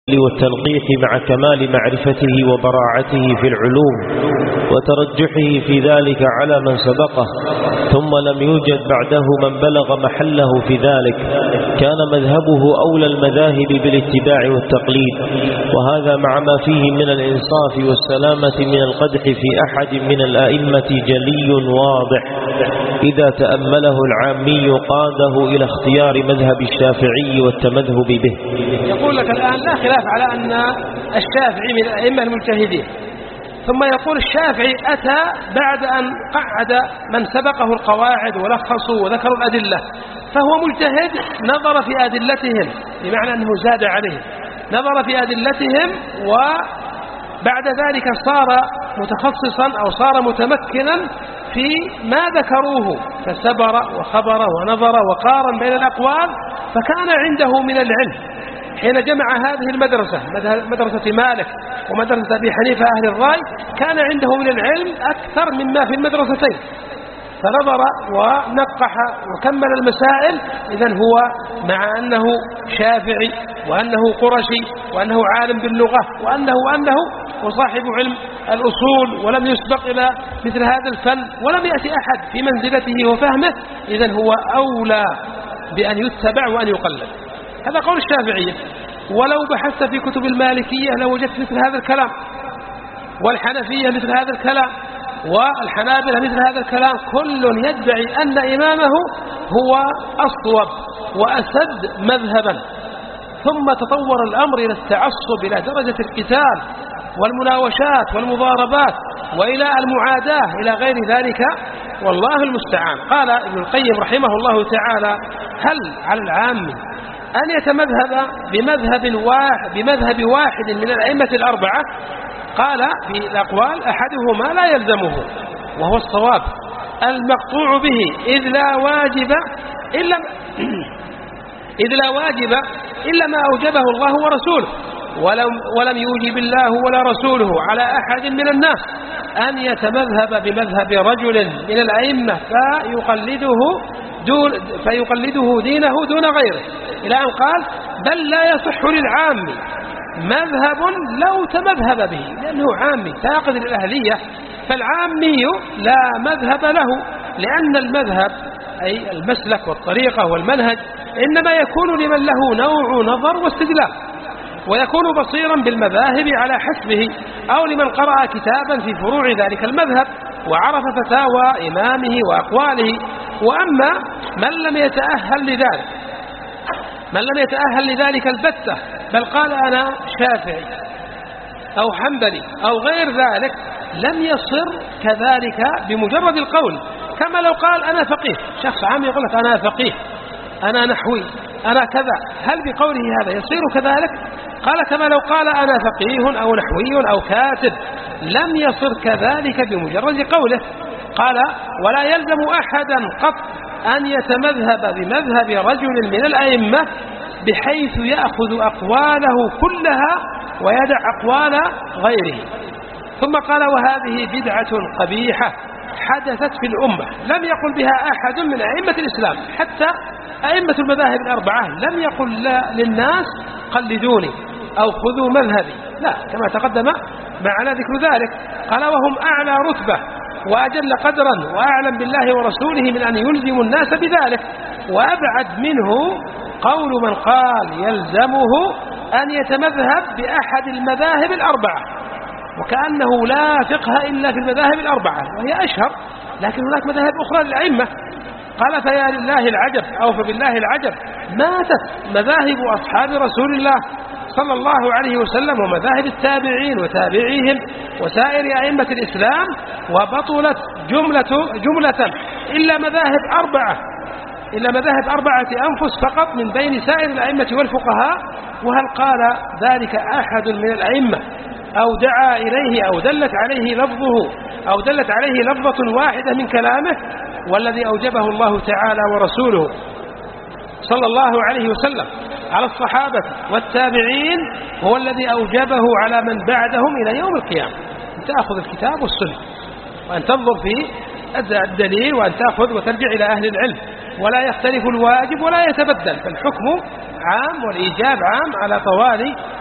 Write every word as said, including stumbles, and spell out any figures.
والتنقيح مع كمال معرفته وبراعته في العلوم وترجحه في ذلك على من سبقه، ثم لم يوجد بعده من بلغ محله في ذلك، كان مذهبه أولى المذاهب بالاتباع والتقليد. وهذا مع ما فيه من الإنصاف والسلامة من القدح في أحد من الأئمة جلي واضح، إذا تأمله العامي قاده إلى اختيار مذهب الشافعي والتمذهب به. يقول لك الآن لا خلاف على أن الشافعي من الأئمة المجتهدين، ثم يقول الشافعي أتى بعد أن قعد من سبقه القواعد ولخصوا وذكروا الأدلة، فهو مجتهد نظر في أدلتهم، بمعنى أنه زاد عليهم، نظر في أدلتهم وبعد ذلك صار متخصصا أو صار متمكنا في ما ذكروه، فسبر وخبر ونظر وقارن بين الأقوال، فكان عنده من العلم حين جمع هذه المدرسة، مدرسة مالك ومدرسة أبي حنيفة أهل الرأي، كان عنده من العلم أكثر مما في المدرستين، فنظر ونقح وكمل المسائل. إذن هو مع أنه شافعي وأنه قرشي وأنه عالم باللغة وأنه وأنه وصاحب علم الأصول ولم يسبق إلى مثل هذا الفن ولم يأتي أحد في منزلته وفهمه، إذن هو أولى بأن يتبع وأن يقلد. هذا قول الشافعية. ولو بحثت في كتب المالكية لوجدت مثل هذا الكلام، والحنفية مثل هذا الكلام، والحنابلة مثل هذا الكلام، كل يدعي أن إمامه هو أصوب وأسد مذهبا. ثم تطور الأمر إلى التعصب إلى درجة القتال والمناوشات والمضاربات وإلى المعاداة إلى غير ذلك، والله المستعان. قال ابن القيم رحمه الله تعالى: هل على العام أن يتمذهب بمذهب واحد, بمذهب واحد من الأئمة الأربعة؟ قال في الأقوال: أحدهما لا يلزمه، وهو الصواب المقطوع به، إذ لا واجب إلا إذ لا واجب إلا ما أوجبه الله ورسوله، ولم, ولم يوجب الله ولا رسوله على أحد من الناس أن يتمذهب بمذهب رجل من الأئمة فيقلده دون فيقلده دينه دون غيره، إلى أن قال: بل لا يصح للعام مذهب لو تمذهب به، لأنه عامي فاقد الأهلية، فالعامي لا مذهب له، لأن المذهب أي المسلك والطريقة والمنهج إنما يكون لمن له نوع نظر واستدلال، ويكون بصيرا بالمذاهب على حسبه، أو لمن قرأ كتابا في فروع ذلك المذهب وعرف فتاوى إمامه وأقواله. وأما من لم يتأهل لذلك من لم يتأهل لذلك البتة، بل قال أنا شافعي أو حنبلي أو غير ذلك، لم يصر كذلك بمجرد القول، كما لو قال أنا فقيه. شخص عام يقول لك أنا فقيه، أنا نحوي، أنا كذا، هل بقوله هذا يصير كذلك؟ قال: كما لو قال أنا فقيه أو نحوي أو كاتب، لم يصر كذلك بمجرد قوله. قال: ولا يلزم أحدا قط أن يتمذهب بمذهب رجل من الأئمة بحيث يأخذ أقواله كلها ويدع أقوال غيره. ثم قال: وهذه بدعة قبيحة حدثت في الأمة لم يقل بها أحد من أئمة الإسلام، حتى أئمة المذاهب الأربعة لم يقل للناس قلدوني أو خذوا مذهبي، لا، كما تقدم معنا ذكر ذلك. قال: وهم أعلى رتبة وأجل قدرا وأعلم بالله ورسوله من أن يلزموا الناس بذلك، وأبعد منه قول من قال يلزمه أن يتمذهب بأحد المذاهب الأربعة، وكأنه لا فقه إلا في المذاهب الأربعة وهي أشهر، لكن هناك مذاهب أخرى للأئمة. قال: فيا لله العجب أو فبالله العجب، ماتت مذاهب أصحاب رسول الله صلى الله عليه وسلم ومذاهب التابعين وتابعيهم وسائر أئمة الإسلام، وبطلت جملة جملة إلا مذاهب أربعة إلا مذاهب أربعة أنفس فقط من بين سائر الأئمة والفقهاء. وهل قال ذلك أحد من الأئمة أو دعا إليه أو دلت عليه لفظه أو دلت عليه لفظة واحدة من كلامه؟ والذي أوجبه الله تعالى ورسوله صلى الله عليه وسلم على الصحابة والتابعين هو الذي أوجبه على من بعدهم إلى يوم القيامة، أن تأخذ الكتاب والسنة وأن تنظر في الدليل وأن تأخذ وترجع إلى أهل العلم، ولا يختلف الواجب ولا يتبدل، فالحكم عام والإيجاب عام على طوال